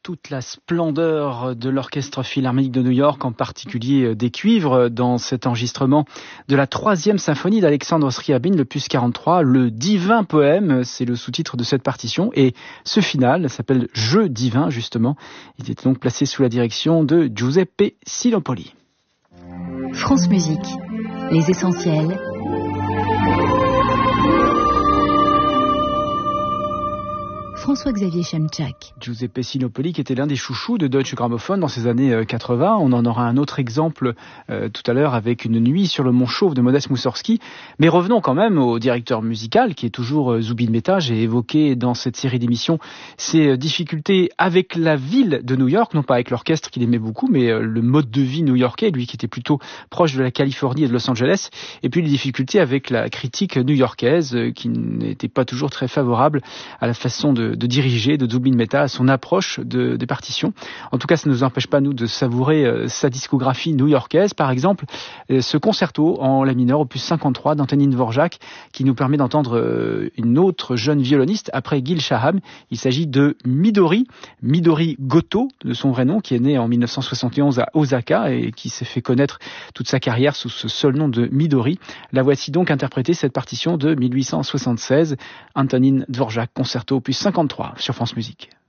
toute la splendeur de l'Orchestre Philharmonique de New York, en particulier des cuivres, dans cet enregistrement de la 3e symphonie d'Alexandre Scriabine, l'opus 43, le divin poème, c'est le sous-titre de cette partition, et ce final s'appelle Jeu divin, justement. Il était donc placé sous la direction de Giuseppe Sinopoli. France Musique, les essentiels. François-Xavier Chemchak. Giuseppe Sinopoli, qui était l'un des chouchous de Deutsche Grammophon dans ces années 80. On en aura un autre exemple tout à l'heure avec Une nuit sur le mont Chauve de Modest Moussorgsky. Mais revenons quand même au directeur musical, qui est toujours Zubin Mehta. J'ai évoqué dans cette série d'émissions ses difficultés avec la ville de New York, non pas avec l'orchestre qu'il aimait beaucoup, mais le mode de vie new-yorkais, lui qui était plutôt proche de la Californie et de Los Angeles. Et puis les difficultés avec la critique new-yorkaise, qui n'était pas toujours très favorable à la façon de diriger de Zubin Mehta, à son approche des partitions. En tout cas, ça ne nous empêche pas, nous, de savourer sa discographie new-yorkaise. Par exemple, ce concerto en la mineur, opus 53 d'Antonin Dvorak, qui nous permet d'entendre une autre jeune violoniste après Gil Shaham. Il s'agit de Midori Goto, de son vrai nom, qui est né en 1971 à Osaka et qui s'est fait connaître toute sa carrière sous ce seul nom de Midori. La voici donc interpréter cette partition de 1876, Antonin Dvorak, concerto opus 53 sur France Musique.